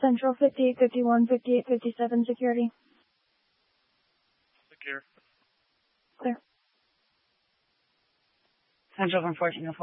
Central 58, 51, 58, 57, security. Secure. Clear. Central from 1404.